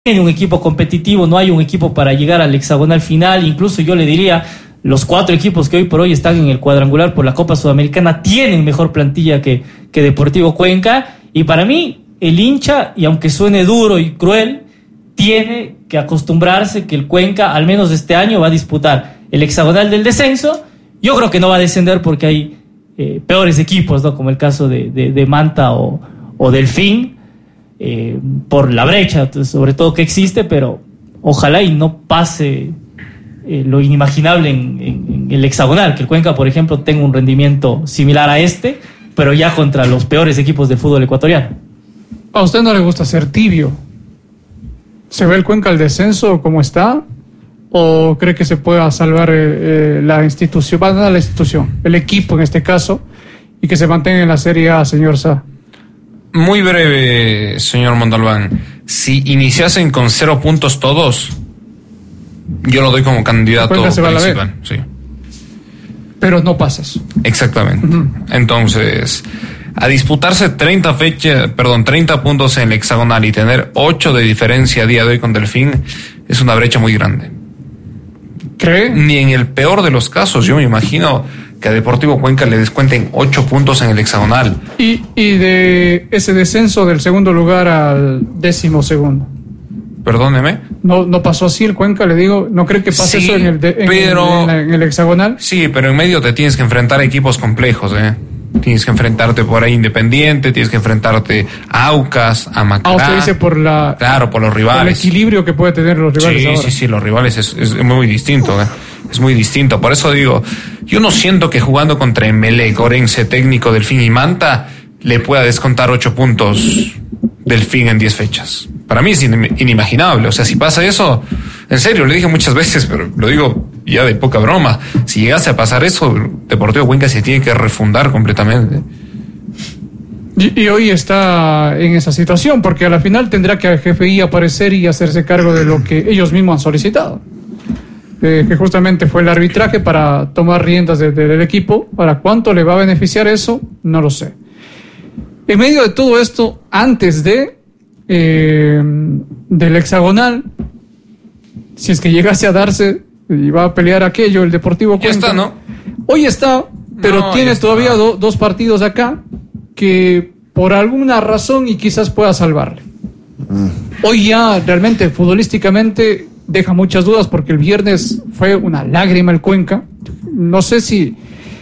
un equipo competitivo, no hay un equipo para llegar al hexagonal final. Incluso yo le diría, los 4 equipos que hoy por hoy están en el cuadrangular por la Copa Sudamericana tienen mejor plantilla que Deportivo Cuenca, y para mí el hincha, y aunque suene duro y cruel, tiene que acostumbrarse que el Cuenca, al menos este año, va a disputar el hexagonal del descenso. Yo creo que no va a descender porque hay peores equipos, ¿no? Como el caso de Manta o Delfín, por la brecha, sobre todo que existe, pero ojalá y no pase lo inimaginable en el hexagonal, que el Cuenca, por ejemplo, tenga un rendimiento similar a este, pero ya contra los peores equipos del fútbol ecuatoriano. ¿A usted no le gusta ser tibio? ¿Se ve el Cuenca al descenso como está? ¿O cree que se pueda salvar la institución, el equipo en este caso, y que se mantenga en la Serie A, señor Sá? Muy breve, señor Montalbán. Si iniciasen con 0 puntos todos, yo lo doy como candidato principal. Sí. Pero no pasa eso. Exactamente. Uh-huh. Entonces, a disputarse 30 puntos en el hexagonal y tener 8 de diferencia a día de hoy con Delfín, es una brecha muy grande. ¿Cree? Ni en el peor de los casos, yo me imagino que a Deportivo Cuenca le descuenten 8 puntos en el hexagonal. Y de ese descenso del segundo lugar al 12º. Perdóneme. No pasó así el Cuenca, le digo. ¿No cree que pase eso en el hexagonal? Sí, pero en medio te tienes que enfrentar a equipos complejos, Tienes que enfrentarte por ahí Independiente, tienes que enfrentarte a Aucas, a Macará. Usted dice por los rivales. Por el equilibrio que puede tener los rivales ahora. Sí, los rivales es muy distinto, Es muy distinto. Por eso digo, yo no siento que jugando contra Emelec, Orense, Técnico, Delfín y Manta le pueda descontar 8 puntos Delfín en 10 fechas. Para mí es inimaginable. O sea, si pasa eso, en serio, le dije muchas veces, pero lo digo ya de poca broma. Si llegase a pasar eso, Deportivo Cuenca se tiene que refundar completamente. Y hoy está en esa situación, porque a la final tendrá que el GFI aparecer y hacerse cargo de lo que ellos mismos han solicitado. Que justamente fue el arbitraje para tomar riendas del equipo. ¿Para cuánto le va a beneficiar eso? No lo sé. En medio de todo esto, antes del hexagonal, si es que llegase a darse y va a pelear aquello, el Deportivo Cuenca. Ya está, ¿no? Hoy está, pero tiene todavía 2 partidos acá que por alguna razón y quizás pueda salvarle. Hoy ya realmente futbolísticamente deja muchas dudas, porque el viernes fue una lágrima el Cuenca. No sé si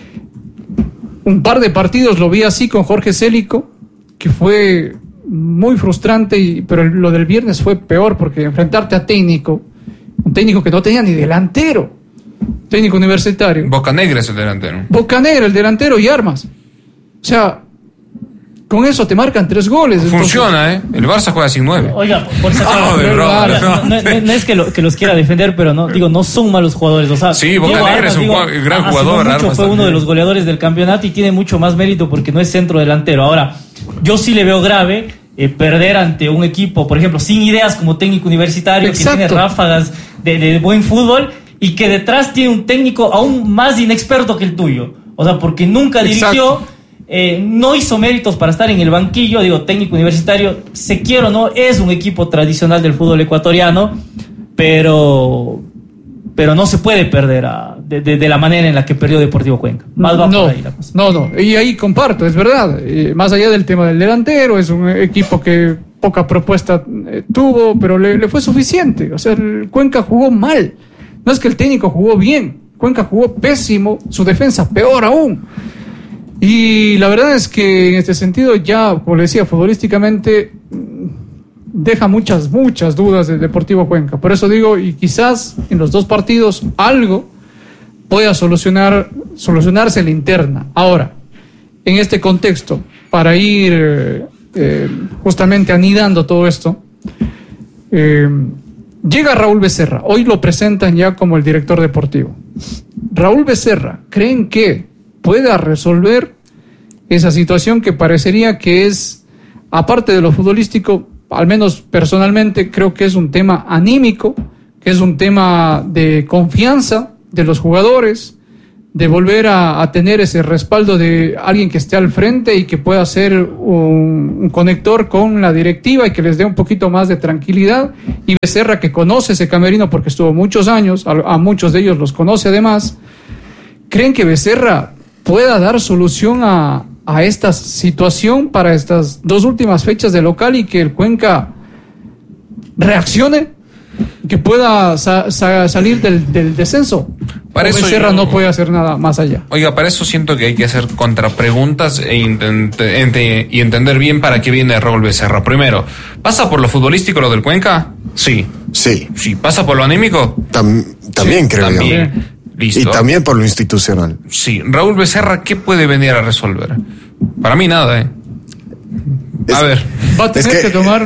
un par de partidos lo vi así con Jorge Célico, que fue muy frustrante, pero lo del viernes fue peor, porque enfrentarte a un técnico que no tenía ni delantero, técnico universitario. Bocanegra es el delantero. Bocanegra, el delantero, y armas. O sea, con eso te marcan 3 goles. Funciona, El Barça juega sin 9. Oiga, por sacar, no es que los quiera defender, pero no son malos jugadores. O sea, sí, Bocanegra es un gran jugador. Armas fue uno de los goleadores del campeonato y tiene mucho más mérito porque no es centro delantero. Ahora, yo sí le veo grave perder ante un equipo, por ejemplo, sin ideas como Técnico Universitario. Exacto. Que tiene ráfagas de buen fútbol y que detrás tiene un técnico aún más inexperto que el tuyo. O sea, porque nunca dirigió. No hizo méritos para estar en el banquillo. Técnico Universitario, se quiere o no, es un equipo tradicional del fútbol ecuatoriano, pero no se puede perder de la manera en la que perdió Deportivo Cuenca. Más va por ahí la cosa. No, y ahí comparto, es verdad. Más allá del tema del delantero, es un equipo que poca propuesta tuvo, pero le fue suficiente. O sea, el Cuenca jugó mal. No es que el técnico jugó bien, Cuenca jugó pésimo, su defensa peor aún. Y la verdad es que en este sentido ya, como le decía, futbolísticamente deja muchas dudas del Deportivo Cuenca. Por eso digo, y quizás en los 2 partidos algo pueda solucionarse la interna. Ahora, en este contexto, para ir justamente anidando todo esto, llega Raúl Becerra. Hoy lo presentan ya como el director deportivo. Raúl Becerra, ¿creen que pueda resolver esa situación que parecería que es, aparte de lo futbolístico, al menos personalmente creo que es un tema anímico, que es un tema de confianza de los jugadores, de volver a tener ese respaldo de alguien que esté al frente y que pueda ser un conector con la directiva y que les dé un poquito más de tranquilidad. Y Becerra, que conoce ese camerino porque estuvo muchos años, a muchos de ellos los conoce además, ¿creen que Becerra pueda dar solución a esta situación para estas 2 últimas fechas de local y que el Cuenca reaccione, que pueda salir del descenso? Para eso Becerra no puede hacer nada más allá. Oiga, para eso siento que hay que hacer contrapreguntas y entender bien para qué viene Raúl Becerra. Primero, ¿pasa por lo futbolístico lo del Cuenca? Sí. Sí. ¿Pasa por lo anímico? También sí, creo también. yo. Listo. Y también por lo institucional. Sí. Raúl Becerra, ¿qué puede venir a resolver? Para mí nada, A ver. Va a tener que tomar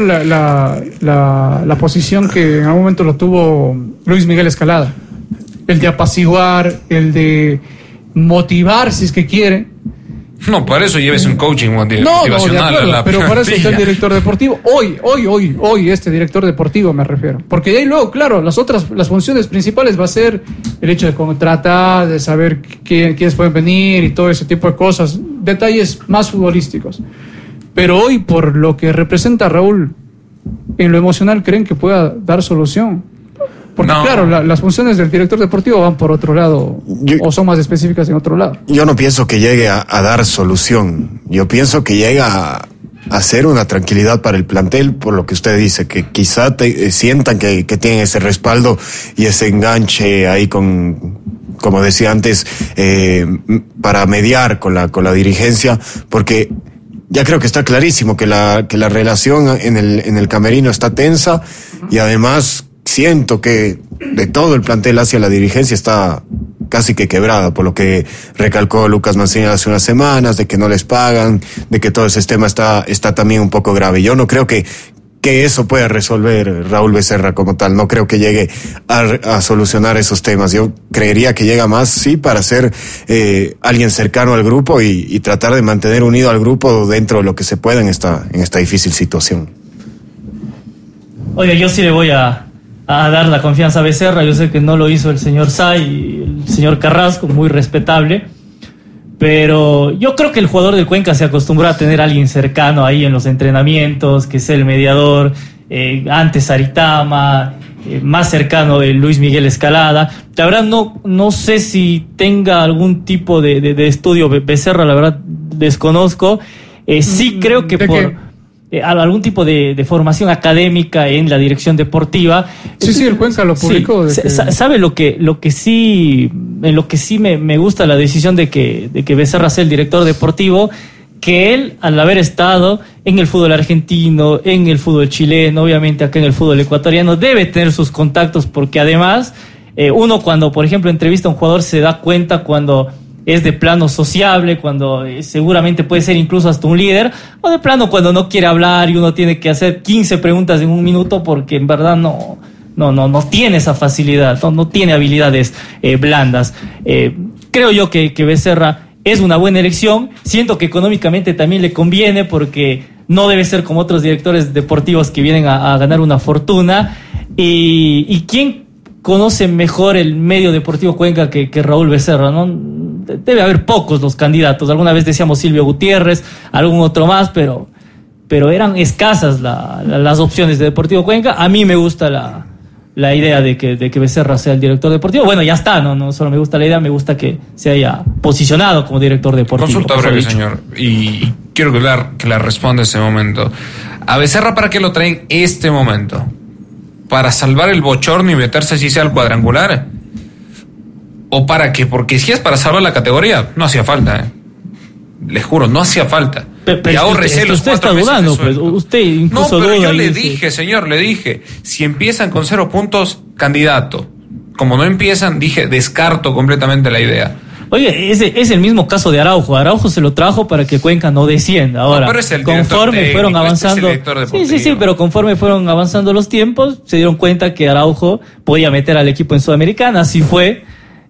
la posición que en algún momento lo tuvo Luis Miguel Escalada. El de apaciguar, el de motivar, si es que quiere. No, para eso lleves un coaching motivacional. No, de acuerdo, pero para eso está el director deportivo. Hoy, este director deportivo me refiero. Porque de ahí luego, claro, las funciones principales va a ser el hecho de contratar, de saber quiénes pueden venir y todo ese tipo de cosas. Detalles más futbolísticos. Pero hoy, por lo que representa Raúl, en lo emocional, ¿creen que pueda dar solución? Porque claro, las funciones del director deportivo van por otro lado, o son más específicas en otro lado. Yo no pienso que llegue a dar solución. Yo pienso que llega a hacer una tranquilidad para el plantel, por lo que usted dice, que quizá sientan que tienen ese respaldo y ese enganche ahí como decía antes, para mediar con la dirigencia, porque ya creo que está clarísimo que la relación en el camerino está tensa, y además siento que de todo el plantel hacia la dirigencia está casi que quebrada, por lo que recalcó Lucas Mancini hace unas semanas, de que no les pagan, de que todo ese tema está también un poco grave. Yo no creo que eso pueda resolver Raúl Becerra como tal. No creo que llegue a solucionar esos temas. Yo creería que llega más, sí, para ser alguien cercano al grupo y tratar de mantener unido al grupo dentro de lo que se pueda en esta difícil situación. Oye, yo sí le voy a dar la confianza a Becerra. Yo sé que no lo hizo el señor Say y el señor Carrasco, muy respetable, pero yo creo que el jugador del Cuenca se acostumbró a tener a alguien cercano ahí en los entrenamientos, que es el mediador, antes Aritama, más cercano el Luis Miguel Escalada. La verdad no sé si tenga algún tipo de estudio Becerra, la verdad desconozco. Sí creo que por algún tipo de formación académica en la dirección deportiva. Sí, el Cuenca lo publicó. Sí, ¿sabe lo que sí me gusta la decisión de que Becerra sea el director deportivo? Que él, al haber estado en el fútbol argentino, en el fútbol chileno, obviamente acá en el fútbol ecuatoriano, debe tener sus contactos, porque además uno cuando, por ejemplo, entrevista a un jugador se da cuenta cuando es de plano sociable, cuando seguramente puede ser incluso hasta un líder, o de plano cuando no quiere hablar y uno tiene que hacer 15 preguntas en un minuto porque en verdad no tiene esa facilidad, no tiene habilidades blandas. Creo yo que Becerra es una buena elección. Siento que económicamente también le conviene, porque no debe ser como otros directores deportivos que vienen a ganar una fortuna. Y ¿quién conoce mejor el medio deportivo Cuenca que Raúl Becerra, ¿no? Debe haber pocos los candidatos. Alguna vez decíamos Silvio Gutiérrez, algún otro más, pero eran escasas las opciones de Deportivo Cuenca. A mí me gusta la idea de que Becerra sea el director deportivo. Bueno, ya está, no solo me gusta la idea, me gusta que se haya posicionado como director deportivo. Consulta breve, señor, y quiero que la responda en este momento. ¿A Becerra para qué lo traen este momento? ¿Para salvar el bochorno y meterse así sea al cuadrangular? ¿O para qué? Porque si es para salvar la categoría, no hacía falta, Le juro, no hacía falta. Pero y ahorrese los 4 meses. Usted está dudando, pues. Usted incluso duda. No, pero yo le dije, si empiezan con 0 puntos, candidato. Como no empiezan, descarto completamente la idea. Oye, es el mismo caso de Araujo. Araujo se lo trajo para que Cuenca no descienda. Ahora, pero es el conforme técnico, fueron avanzando, sí, pero conforme fueron avanzando los tiempos, se dieron cuenta que Araujo podía meter al equipo en Sudamericana. Así fue.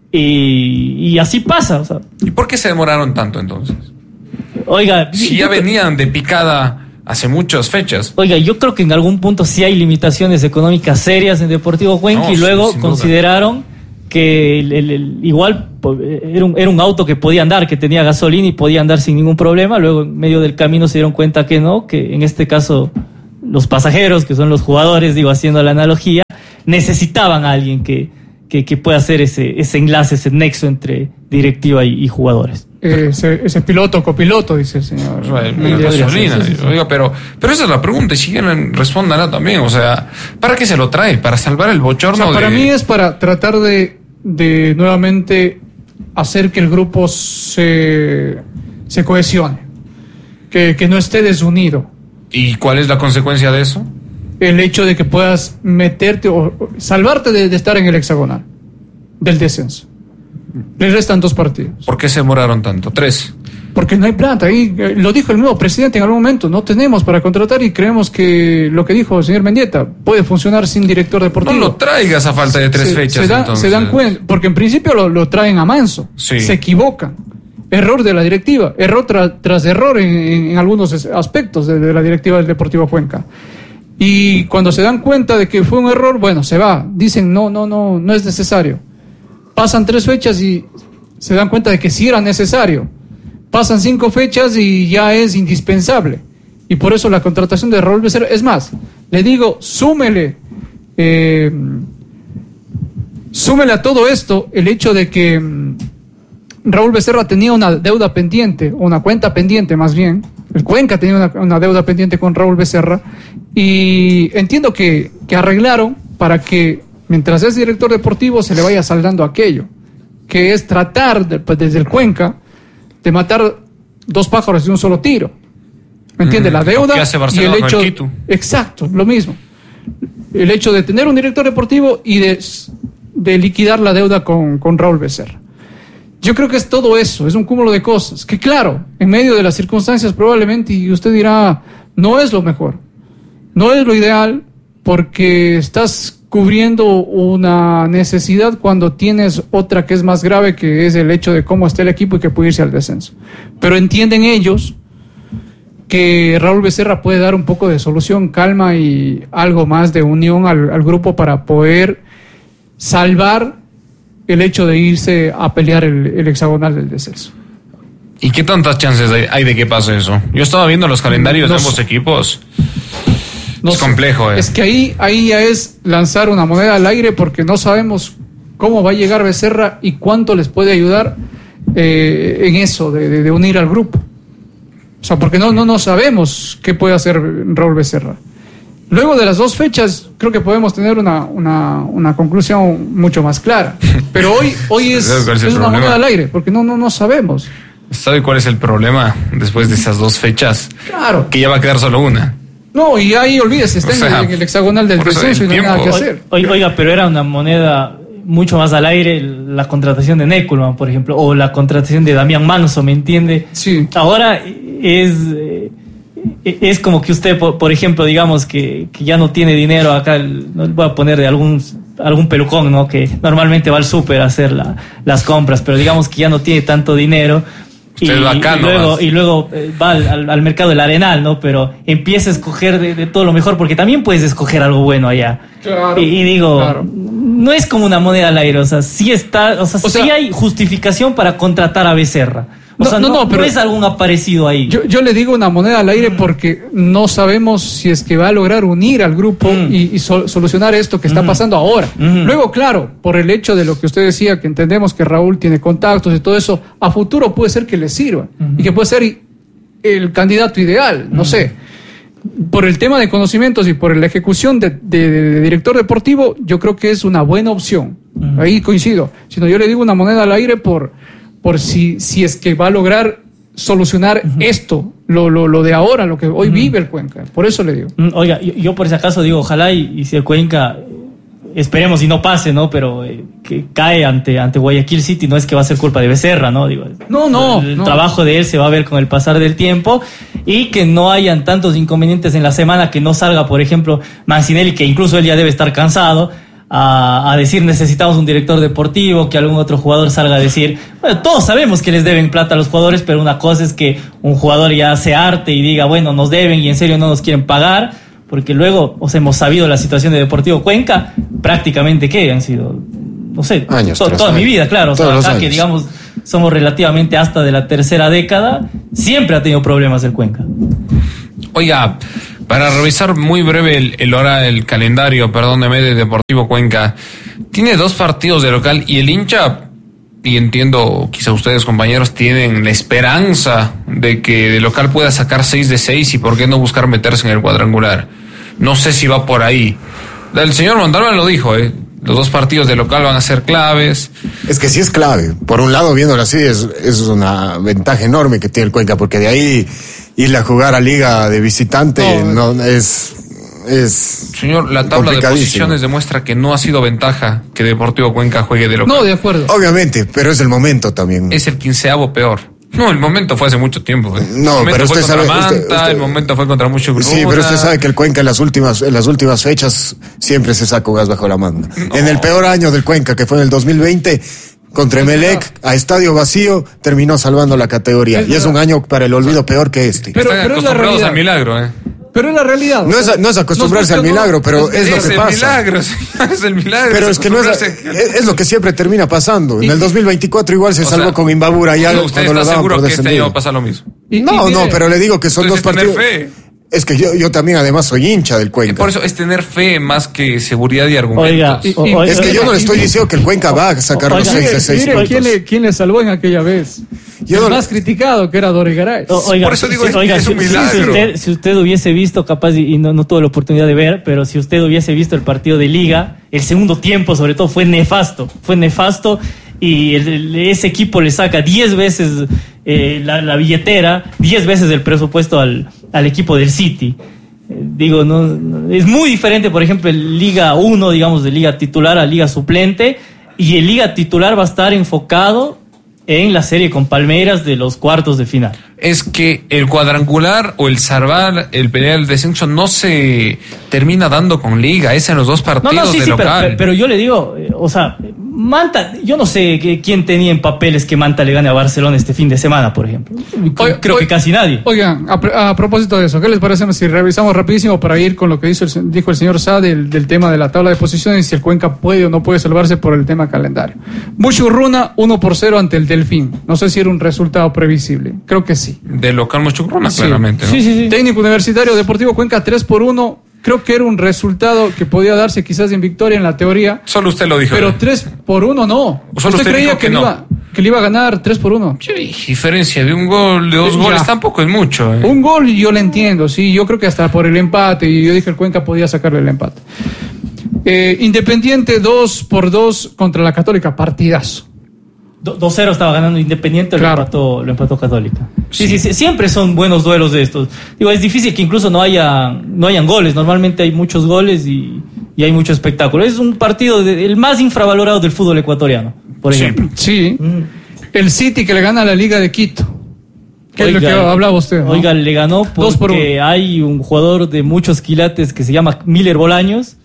Y así pasa. O sea. ¿Y por qué se demoraron tanto entonces? Oiga, si ya venían de picada hace muchas fechas. Oiga, yo creo que en algún punto sí hay limitaciones económicas serias en Deportivo Cuenca, y luego consideraron que igual era un auto que podía andar, que tenía gasolina y podía andar sin ningún problema. Luego en medio del camino se dieron cuenta que no, que en este caso los pasajeros, que son los jugadores, digo, haciendo la analogía, necesitaban a alguien que pueda hacer ese enlace, ese nexo entre directiva y jugadores. Ese piloto, copiloto, dice el señor. Gasolina. Oiga, pero esa es la pregunta, y si quieren respóndanla también. O sea, ¿para qué se lo trae? ¿Para salvar el bochorno? Para mí es para tratar de nuevamente hacer que el grupo se cohesione, que no esté desunido. ¿Y cuál es la consecuencia de eso? El hecho de que puedas meterte o salvarte de estar en el hexagonal del descenso. Le restan 2 partidos. ¿Por qué se demoraron tanto? 3. Porque no hay plata. Ahí lo dijo el nuevo presidente en algún momento. No tenemos para contratar y creemos que lo que dijo el señor Mendieta puede funcionar sin director deportivo. No lo traigas a falta de 3 fechas. Se dan cuenta, porque en principio lo traen a manso. Sí. Se equivocan. Error de la directiva. Error tras error en algunos aspectos de la directiva del Deportivo Cuenca. Y cuando se dan cuenta de que fue un error, bueno, se va. Dicen, no es necesario. Pasan 3 fechas y se dan cuenta de que sí era necesario. Pasan 5 fechas y ya es indispensable. Y por eso la contratación de Raúl Becerra, es más, le digo, súmele a todo esto el hecho de que Raúl Becerra tenía una deuda pendiente, o una cuenta pendiente más bien. El Cuenca tenía una deuda pendiente con Raúl Becerra. Y entiendo que arreglaron para que mientras es director deportivo se le vaya saldando aquello, que es tratar desde el Cuenca de matar 2 pájaros de un solo tiro. ¿Me entiende? La deuda y el hecho. Exacto, lo mismo. El hecho de tener un director deportivo y de liquidar la deuda con Raúl Becerra. Yo creo que es todo eso, es un cúmulo de cosas. Que claro, en medio de las circunstancias probablemente, y usted dirá, no es lo mejor, no es lo ideal, porque estás cubriendo una necesidad cuando tienes otra que es más grave, que es el hecho de cómo está el equipo y que puede irse al descenso. Pero entienden ellos que Raúl Becerra puede dar un poco de solución, calma y algo más de unión al grupo para poder salvar el hecho de irse a pelear el hexagonal del descenso. ¿Y qué tantas chances hay de que pase eso? Yo estaba viendo los calendarios de ambos equipos. Es complejo. Es que ahí ya es lanzar una moneda al aire, porque no sabemos cómo va a llegar Becerra y cuánto les puede ayudar en eso de unir al grupo. O sea, porque no sabemos qué puede hacer Raúl Becerra. Luego de las 2 fechas, creo que podemos tener una conclusión mucho más clara. Pero hoy es una moneda al aire, porque no sabemos. ¿Sabe cuál es el problema después de esas 2 fechas? Claro. Que ya va a quedar solo una. No, y ahí olvídese, está en el hexagonal del descenso y no hay nada que hacer. Oiga, pero era una moneda mucho más al aire la contratación de Neculman, por ejemplo, o la contratación de Damián Manso, ¿me entiende? Sí. Ahora es como que usted, por ejemplo, digamos que ya no tiene dinero acá, no voy a poner de algún pelucón, ¿no? Que normalmente va al súper a hacer las compras, pero digamos que ya no tiene tanto dinero. Y luego va al mercado del Arenal, ¿no? Pero empieza a escoger de todo lo mejor, porque también puedes escoger algo bueno allá. Claro, y digo, claro, no es como una moneda al aire, o sea, sí hay justificación para contratar a Becerra. Pero es algún aparecido ahí. Yo le digo una moneda al aire porque no sabemos si es que va a lograr unir al grupo y solucionar esto que está pasando ahora. Luego, claro, por el hecho de lo que usted decía, que entendemos que Raúl tiene contactos y todo eso, a futuro puede ser que le sirva y que puede ser el candidato ideal, no sé. Por el tema de conocimientos y por la ejecución de director deportivo, yo creo que es una buena opción. Ahí coincido. Sino yo le digo una moneda al aire por si es que va a lograr solucionar esto, lo de ahora, lo que hoy vive el Cuenca. Por eso le digo. Oiga, yo por si acaso digo, ojalá y si el Cuenca, esperemos y no pase, ¿no? Pero que cae ante Guayaquil City, no es que va a ser culpa de Becerra, ¿no? Digo, el trabajo de él se va a ver con el pasar del tiempo, y que no hayan tantos inconvenientes en la semana, que no salga, por ejemplo, Mancinelli, que incluso él ya debe estar cansado, a decir necesitamos un director deportivo, que algún otro jugador salga a decir, bueno, todos sabemos que les deben plata a los jugadores, pero una cosa es que un jugador ya se harte y diga, bueno, nos deben y en serio no nos quieren pagar, porque luego hemos sabido la situación de Deportivo Cuenca, prácticamente ¿qué? Han sido no sé, Años, toda mi vida, claro. O sea, Todos los acá que años. digamos somos relativamente hasta de la tercera década, siempre ha tenido problemas el Cuenca. Oiga, para revisar muy breve el calendario, perdóneme, de Deportivo Cuenca, tiene 2 partidos de local y el hincha, y entiendo, quizá ustedes compañeros tienen la esperanza de que de local pueda sacar 6 de 6 y por qué no buscar meterse en el cuadrangular. No sé si va por ahí. El señor Montalbán lo dijo, los 2 partidos de local van a ser claves. Es que sí es clave. Por un lado, viéndolo así, es una ventaja enorme que tiene el Cuenca, porque de ahí ir a jugar a liga de visitante no es Señor, la tabla de posiciones demuestra que no ha sido ventaja que Deportivo Cuenca juegue de local. No, de acuerdo. Obviamente, pero es el momento también. Es el 15º peor. No, el momento fue hace mucho tiempo. No, pero usted sabe, el momento fue contra mucho grupo. Sí, pero usted sabe que el Cuenca en las últimas fechas siempre se saca un gas bajo la manga. No. En el peor año del Cuenca, que fue en el 2020, contra Emelec, a estadio vacío, terminó salvando la categoría. Y es un año para el olvido peor que este. Pero es la realidad. Al milagro, Pero es la realidad. No es acostumbrarse al milagro, pero es lo que pasa. Es el milagro. Pero es que no es lo que siempre termina pasando. En el 2024 igual se salvó con Imbabura y algo. ¿Usted está seguro que este año va a pasar lo mismo? No, pero le digo que son 2 partidos. Es que yo también además soy hincha del Cuenca. Y por eso es tener fe más que seguridad y argumentos. Oiga, es que yo no le estoy diciendo que el Cuenca va a sacar los 6 de 6 puntos. ¿Quién le salvó en aquella vez? El más criticado, que era Dorigaray. Por eso digo, es un milagro. Si usted hubiese visto, capaz, y no tuve la oportunidad de ver, pero si usted hubiese visto el partido de Liga, el segundo tiempo sobre todo fue nefasto. Y ese equipo le saca 10 veces la billetera, 10 veces el presupuesto al equipo del City. Es muy diferente, por ejemplo, el Liga 1, digamos, de Liga titular a Liga suplente, y el Liga titular va a estar enfocado en la serie con Palmeiras de los cuartos de final. Es que el cuadrangular o el salvar, el pelear el descenso no se termina dando con Liga, es en los 2 partidos de local. Pero yo le digo, Manta, yo no sé quién tenía en papeles que Manta le gane a Barcelona este fin de semana, por ejemplo. Creo que casi nadie. Oigan, a propósito de eso, ¿qué les parece si revisamos rapidísimo para ir con lo que dijo el señor Sá del tema de la tabla de posiciones y si el Cuenca puede o no puede salvarse por el tema calendario? Muchurruna 1-0 ante el Delfín. No sé si era un resultado previsible. Creo que sí. De local Muchurruna, sí. Claramente, ¿no? Sí. Técnico Universitario Deportivo Cuenca 3-1. Creo que era un resultado que podía darse quizás en victoria en la teoría. Solo usted lo dijo. Pero 3-1 no. Solo usted creía dijo que no. Que le iba a ganar 3-1. Sí, diferencia de un gol, de 2 goles tampoco es mucho. Un gol yo lo entiendo, sí. Yo creo que hasta por el empate. Y yo dije el Cuenca podía sacarle el empate. Independiente 2-2 contra la Católica. Partidazo. 2-0 estaba ganando Independiente, claro. lo empató Católica. Sí, siempre son buenos duelos de estos. Es difícil que incluso no hayan goles. Normalmente hay muchos goles y hay mucho espectáculo. Es un partido el más infravalorado del fútbol ecuatoriano, por ejemplo. Sí. El City que le gana a la Liga de Quito. ¿Qué es lo que hablaba usted? ¿No? Oiga, le ganó porque hay un jugador de muchos quilates que se llama Miller Bolaños.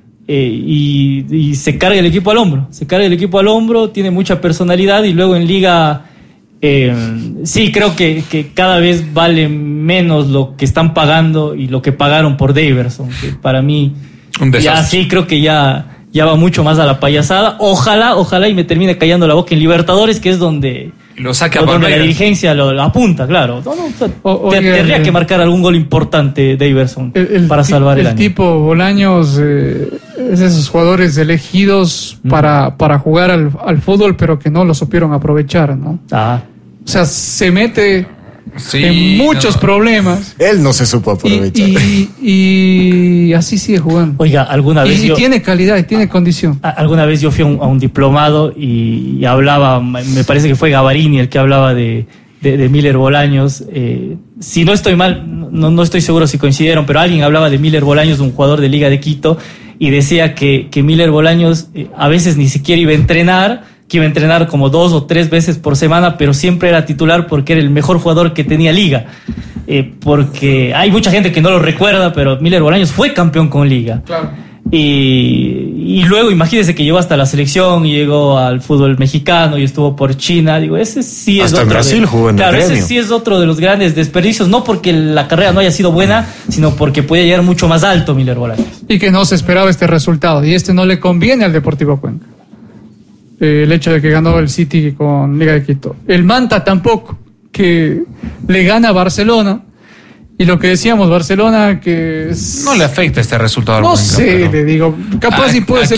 Y se carga el equipo al hombro, tiene mucha personalidad y luego en Liga sí creo que cada vez vale menos lo que están pagando y lo que pagaron por Daverson, que para mí ya sí creo que ya va mucho más a la payasada. Ojalá y me termine callando la boca en Libertadores, que es donde lo saque a donde la dirigencia lo apunta, claro. Tendría que marcar algún gol importante Daverson para salvar el año. El tipo Bolaños es esos jugadores elegidos para jugar al fútbol, pero que no lo supieron aprovechar, ¿no? O sea, se mete en muchos problemas. Él no se supo aprovechar. Y así sigue jugando. Oiga, alguna vez y tiene calidad y tiene condición. Alguna vez yo fui a un diplomado y hablaba, me parece que fue Gavarini el que hablaba de Miller Bolaños. Si no estoy mal, no estoy seguro si coincidieron, pero alguien hablaba de Miller Bolaños, un jugador de Liga de Quito, y decía que Miller Bolaños a veces ni siquiera iba a entrenar, que iba a entrenar como 2 o 3 veces por semana, pero siempre era titular porque era el mejor jugador que tenía Liga. Porque hay mucha gente que no lo recuerda, pero Miller Bolaños fue campeón con Liga. Claro. Y luego imagínese que llegó hasta la selección y llegó al fútbol mexicano y estuvo por China. Digo, ese sí es hasta otro. Hasta en Brasil jugó en el Gremio. Ese sí es otro de los grandes desperdicios, no porque la carrera no haya sido buena, sino porque podía llegar mucho más alto Miller Bolaños. Y que no se esperaba este resultado, y no le conviene al Deportivo Cuenca. el hecho de que ganó el City con Liga de Quito. El Manta tampoco, que le gana a Barcelona. Y lo que decíamos, Barcelona, que no le afecta este resultado al no Cuenca, sé, pero... le digo, capaz sí puede ser